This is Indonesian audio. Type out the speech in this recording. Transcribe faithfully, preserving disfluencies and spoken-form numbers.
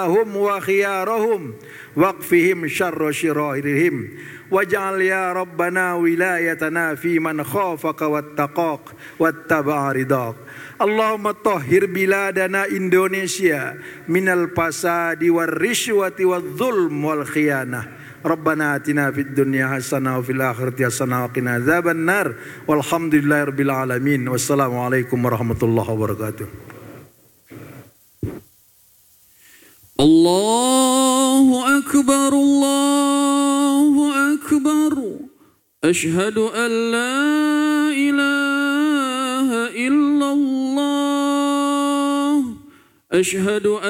sharrahum wa khiyarahum waqfihim syarra syirahirihim waj'al ya rabbana wilayatana fi man khafaka wattaqaq wattaba'a ridak. Allahumma tahhir biladana Indonesia minal fasadi war rishwati wadh-dhulm wal khiyanah. Rabbana atina fid dunya hasanah wa fil akhirati hasanah wa qina adzaban nar. Walhamdulillahirabbil alamin. Wassalamualaikum warahmatullahi wabarakatuh. Allahu akbar, Allahu akbar. Asyhadu an la ilaha illallah. Asyhadu